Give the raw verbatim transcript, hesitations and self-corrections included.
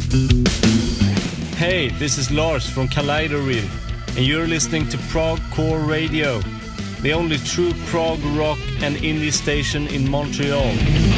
Hey, this is Lars from Kaleidoril, and you're listening to Prog Core Radio, the only true prog rock and indie station in Montreal.